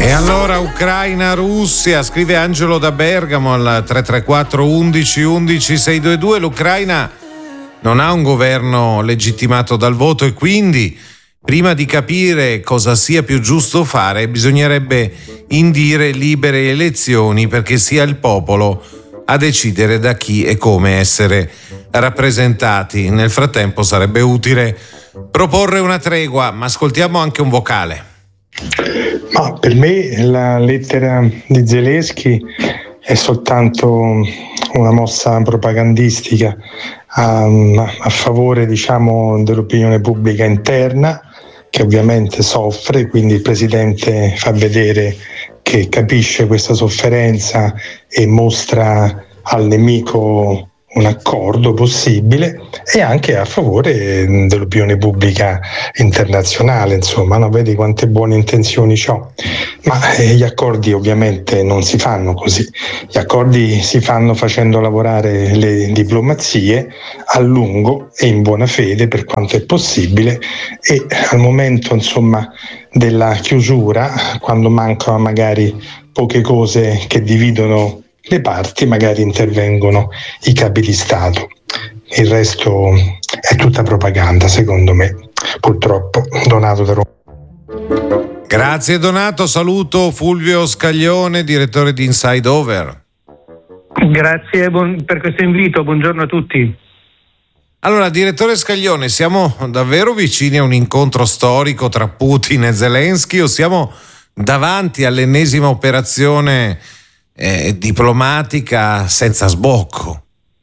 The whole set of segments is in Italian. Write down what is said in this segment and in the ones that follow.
E allora Ucraina-Russia, scrive Angelo da Bergamo al 334 11 11 622. L'Ucraina non ha un governo legittimato dal voto e quindi prima di capire cosa sia più giusto fare bisognerebbe indire libere elezioni perché sia il popolo a decidere da chi e come essere rappresentati. Nel frattempo sarebbe utile proporre una tregua, ma ascoltiamo anche un vocale. Ma per me la lettera di Zelensky è soltanto una mossa propagandistica a favore, diciamo, dell'opinione pubblica interna, che ovviamente soffre, quindi il presidente fa vedere che capisce questa sofferenza e mostra al nemico un accordo possibile, e anche a favore dell'opinione pubblica internazionale, insomma, no? Vedi quante buone intenzioni c'ho. Ma gli accordi ovviamente non si fanno così, gli accordi si fanno facendo lavorare le diplomazie a lungo e in buona fede per quanto è possibile, e al momento, insomma, della chiusura, quando mancano magari poche cose che dividono le parti, magari intervengono i capi di Stato. Il resto è tutta propaganda, secondo me, purtroppo. Donato da Roma. Grazie Donato, saluto Fulvio Scaglione, direttore di Inside Over. Grazie per questo invito, buongiorno a tutti. Allora, direttore Scaglione, siamo davvero vicini a un incontro storico tra Putin e Zelensky o siamo davanti all'ennesima operazione diplomatica senza sbocco?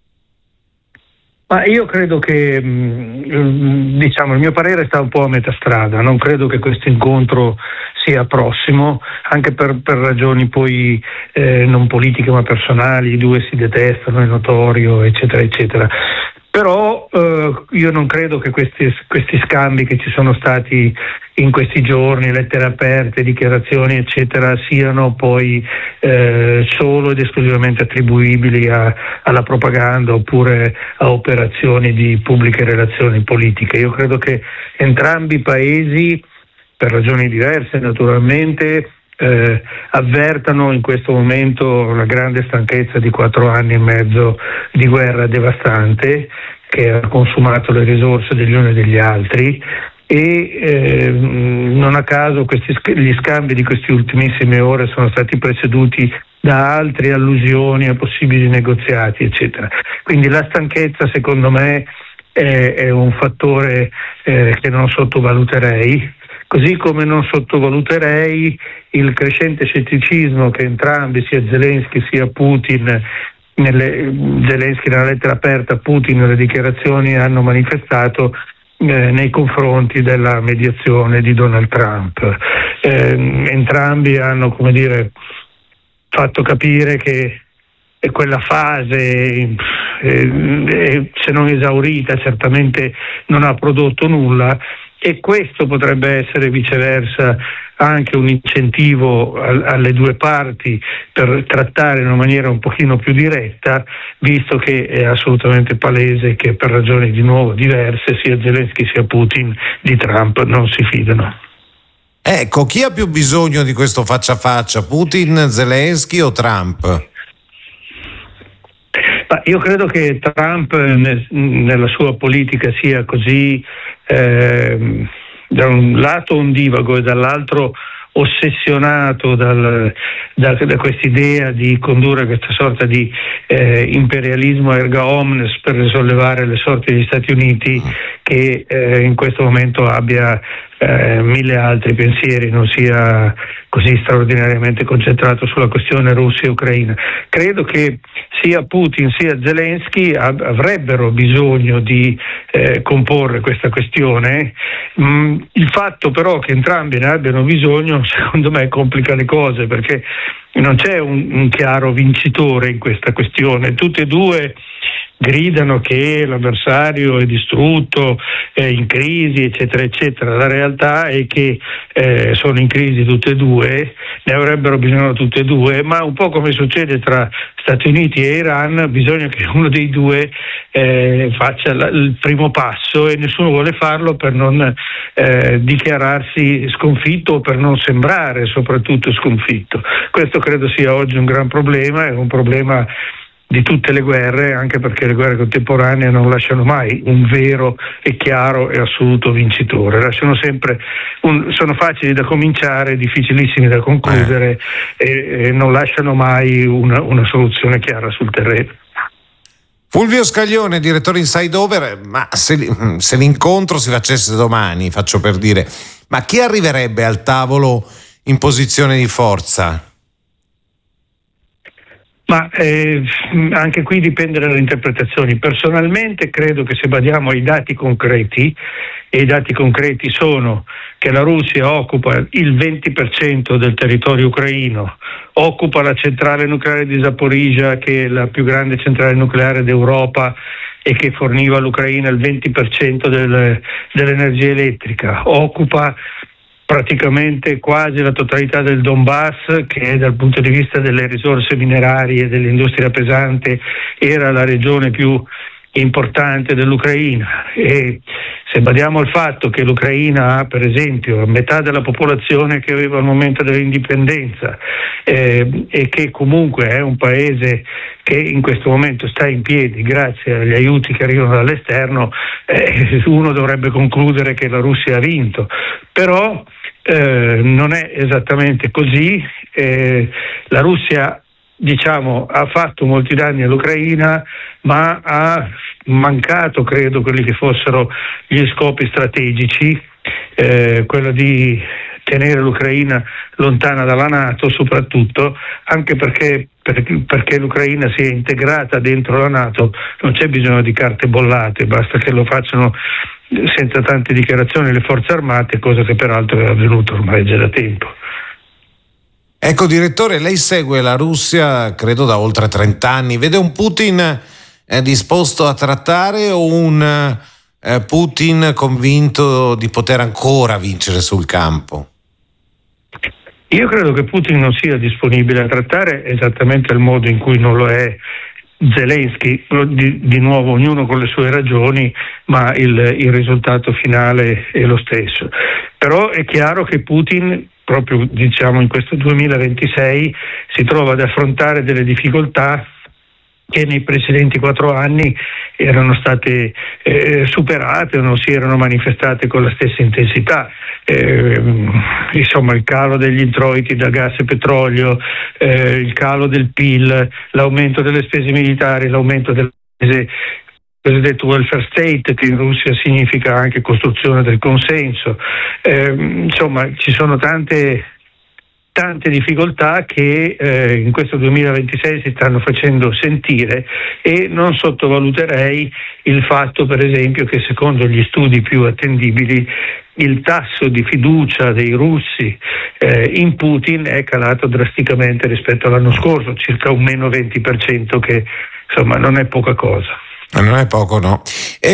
Ma io credo che, diciamo, il mio parere sta un po' a metà strada. Non credo che questo incontro sia prossimo, anche per ragioni poi non politiche ma personali. I due si detestano, è notorio, eccetera, eccetera. Però io non credo che questi scambi che ci sono stati in questi giorni, lettere aperte, dichiarazioni, eccetera, siano poi solo ed esclusivamente attribuibili alla propaganda oppure a operazioni di pubbliche relazioni politiche. Io credo che entrambi i paesi, per ragioni diverse naturalmente, avvertano in questo momento la grande stanchezza di 4 anni e mezzo di guerra devastante che ha consumato le risorse degli uni e degli altri, e non a caso gli scambi di queste ultimissime ore sono stati preceduti da altre allusioni a possibili negoziati, eccetera. Quindi la stanchezza, secondo me, è un fattore che non sottovaluterei. Così come non sottovaluterei il crescente scetticismo che entrambi, sia Zelensky sia Putin, Zelensky nella lettera aperta, Putin nelle dichiarazioni, hanno manifestato nei confronti della mediazione di Donald Trump. Entrambi hanno, come dire, fatto capire che quella fase, se non esaurita, certamente non ha prodotto nulla. E questo potrebbe essere viceversa anche un incentivo alle due parti per trattare in una maniera un pochino più diretta, visto che è assolutamente palese che per ragioni di nuovo diverse sia Zelensky sia Putin di Trump non si fidano. Ecco, chi ha più bisogno di questo faccia a faccia, Putin, Zelensky o Trump? Ma io credo che Trump nella sua politica sia così da un lato ondivago e dall'altro ossessionato da quest'idea di condurre questa sorta di imperialismo erga omnes per risollevare le sorti degli Stati Uniti, che in questo momento abbia 1000 altri pensieri, non sia così straordinariamente concentrato sulla questione Russia e Ucraina. Credo che sia Putin sia Zelensky avrebbero bisogno di comporre questa questione. Il fatto però che entrambi ne abbiano bisogno, secondo me, complica le cose, perché non c'è un chiaro vincitore in questa questione. Tutti e due gridano che l'avversario è distrutto, è in crisi, eccetera, eccetera. La realtà è che sono in crisi tutte e due, ne avrebbero bisogno tutte e due, ma un po' come succede tra Stati Uniti e Iran, bisogna che uno dei due faccia il primo passo, e nessuno vuole farlo per non dichiararsi sconfitto, o per non sembrare soprattutto sconfitto. Questo credo sia oggi un gran problema, è un problema di tutte le guerre, anche perché le guerre contemporanee non lasciano mai un vero e chiaro e assoluto vincitore, lasciano sempre sono facili da cominciare, difficilissimi da concludere, e non lasciano mai una soluzione chiara sul terreno. Fulvio Scaglione, direttore Inside Over, ma se l'incontro si facesse domani, faccio per dire, ma chi arriverebbe al tavolo in posizione di forza? Ma anche qui dipende dalle interpretazioni. Personalmente credo che se badiamo ai dati concreti, e i dati concreti sono che la Russia occupa il 20% del territorio ucraino, occupa la centrale nucleare di Zaporizhzhia, che è la più grande centrale nucleare d'Europa e che forniva all'Ucraina il 20% dell'energia elettrica, occupa praticamente quasi la totalità del Donbass, che dal punto di vista delle risorse minerarie e dell'industria pesante era la regione più importante dell'Ucraina. E se badiamo al fatto che l'Ucraina ha per esempio metà della popolazione che aveva al momento dell'indipendenza, e che comunque è un paese che in questo momento sta in piedi grazie agli aiuti che arrivano dall'esterno, uno dovrebbe concludere che la Russia ha vinto. Però non è esattamente così. La Russia, diciamo, ha fatto molti danni all'Ucraina, ma ha mancato, credo, quelli che fossero gli scopi strategici, quello di tenere l'Ucraina lontana dalla NATO, soprattutto anche perché l'Ucraina si è integrata dentro la NATO, non c'è bisogno di carte bollate, basta che lo facciano senza tante dichiarazioni le forze armate, cosa che peraltro è avvenuta ormai già da tempo. Ecco, direttore, lei segue la Russia credo da oltre 30 anni, vede un Putin disposto a trattare o un Putin convinto di poter ancora vincere sul campo? Io credo che Putin non sia disponibile a trattare esattamente al modo in cui non lo è Zelensky, di nuovo ognuno con le sue ragioni, ma il risultato finale è lo stesso. Però è chiaro che Putin, proprio diciamo in questo 2026, si trova ad affrontare delle difficoltà che nei precedenti 4 anni erano state superate o non si erano manifestate con la stessa intensità. Insomma, il calo degli introiti da gas e petrolio, il calo del PIL, l'aumento delle spese militari, l'aumento delle spese cosiddetto welfare state, che in Russia significa anche costruzione del consenso. Insomma, ci sono tante difficoltà che in questo 2026 si stanno facendo sentire, e non sottovaluterei il fatto, per esempio, che secondo gli studi più attendibili il tasso di fiducia dei russi in Putin è calato drasticamente rispetto all'anno scorso, circa un meno 20%, che insomma non è poca cosa. Non è poco, no.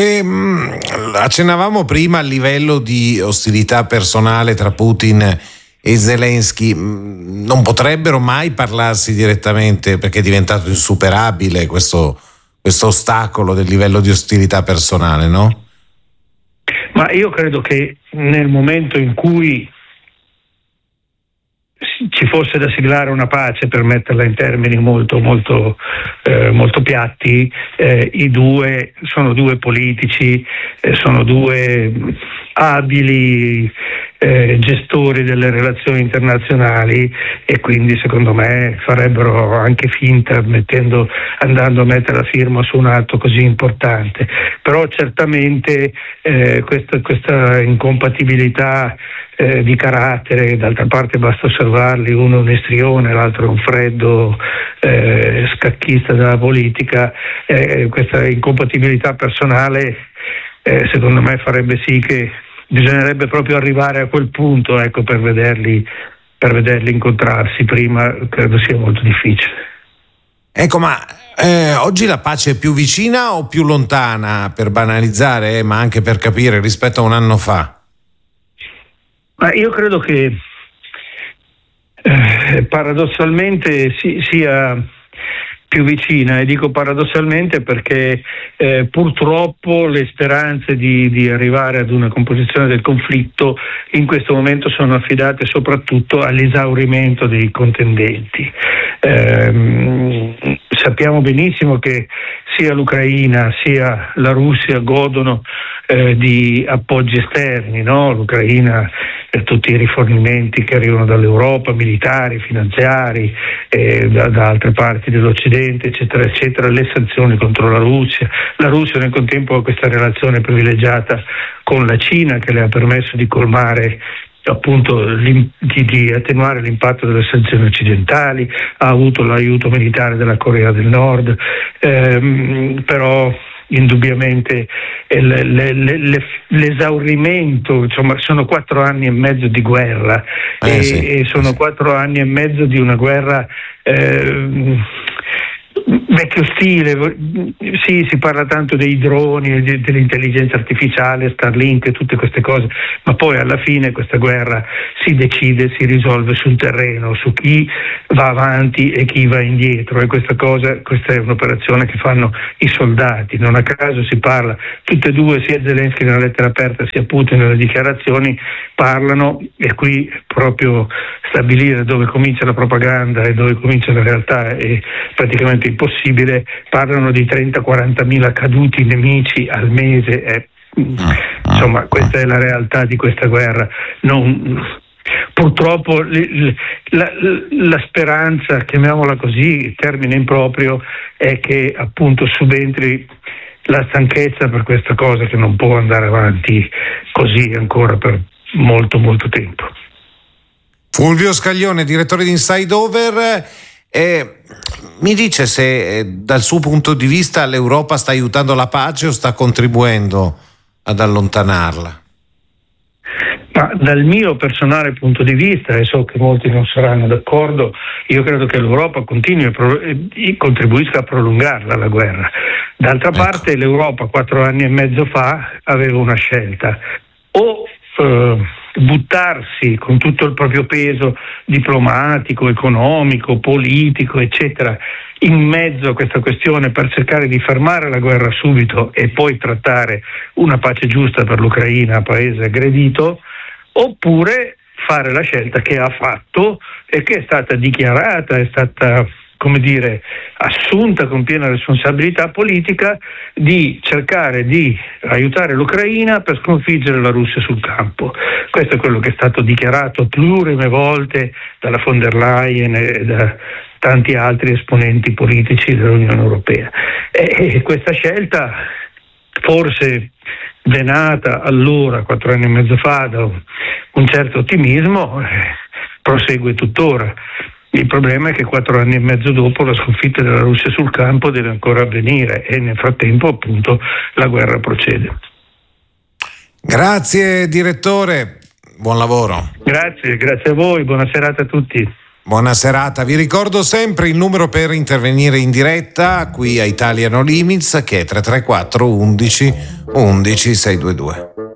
Accennavamo prima al livello di ostilità personale tra Putin e Zelensky. Non potrebbero mai parlarsi direttamente perché è diventato insuperabile questo ostacolo del livello di ostilità personale, no? Ma io credo che nel momento in cui ci fosse da siglare una pace, per metterla in termini molto piatti, i due sono due politici, sono due abili gestori delle relazioni internazionali, e quindi secondo me farebbero anche finta andando a mettere la firma su un atto così importante. Però certamente questa incompatibilità di carattere, d'altra parte basta osservarli, uno è un istrione, l'altro è un freddo scacchista della politica, questa incompatibilità personale secondo me farebbe sì che bisognerebbe proprio arrivare a quel punto, ecco, per vederli incontrarsi. Prima credo sia molto difficile. Ecco, ma oggi la pace è più vicina o più lontana, per banalizzare, ma anche per capire, rispetto a un anno fa? Ma io credo che paradossalmente sia più vicina, e dico paradossalmente perché purtroppo le speranze di arrivare ad una composizione del conflitto in questo momento sono affidate soprattutto all'esaurimento dei contendenti. Sappiamo benissimo che sia l'Ucraina sia la Russia godono di appoggi esterni, no? L'Ucraina tutti i rifornimenti che arrivano dall'Europa, militari, finanziari, da altre parti dell'Occidente, eccetera, eccetera, le sanzioni contro la Russia nel contempo ha questa relazione privilegiata con la Cina che le ha permesso di colmare appunto di attenuare l'impatto delle sanzioni occidentali, ha avuto l'aiuto militare della Corea del Nord, però indubbiamente l'esaurimento, insomma, sono 4 anni e mezzo di guerra e sono 4 anni e mezzo di una guerra vecchio stile. Sì, si parla tanto dei droni, dell'intelligenza artificiale, Starlink e tutte queste cose, ma poi alla fine questa guerra si risolve sul terreno, su chi va avanti e chi va indietro, e questa è un'operazione che fanno i soldati. Non a caso si parla, tutte e due, sia Zelensky nella lettera aperta sia Putin nelle dichiarazioni parlano, e qui proprio stabilire dove comincia la propaganda e dove comincia la realtà è praticamente impossibile, parlano di 30-40 mila caduti nemici al mese. Insomma, questa è la realtà di questa guerra. Purtroppo la speranza, chiamiamola così, termine improprio, è che appunto subentri la stanchezza per questa cosa che non può andare avanti così ancora per molto molto tempo. Fulvio Scaglione, direttore di Inside Over, mi dice se dal suo punto di vista l'Europa sta aiutando la pace o sta contribuendo ad allontanarla? Ma dal mio personale punto di vista, e so che molti non saranno d'accordo, io credo che l'Europa continui e contribuisca a prolungarla la guerra. D'altra parte l'Europa 4 anni e mezzo fa aveva una scelta: o buttarsi con tutto il proprio peso diplomatico, economico, politico, eccetera, in mezzo a questa questione per cercare di fermare la guerra subito e poi trattare una pace giusta per l'Ucraina, paese aggredito, oppure fare la scelta che ha fatto e che è stata dichiarata, è stata, come dire, assunta con piena responsabilità politica, di cercare di aiutare l'Ucraina per sconfiggere la Russia sul campo. Questo è quello che è stato dichiarato plurime volte dalla von der Leyen e da tanti altri esponenti politici dell'Unione Europea. E questa scelta, forse venata allora, 4 anni e mezzo fa, da un certo ottimismo, prosegue tuttora. Il problema è che 4 anni e mezzo dopo la sconfitta della Russia sul campo deve ancora avvenire e nel frattempo appunto la guerra procede. Grazie direttore, buon lavoro. Grazie a voi, buona serata a tutti. Buona serata, vi ricordo sempre il numero per intervenire in diretta qui a Italia No Limits, che è 334 11 11 622.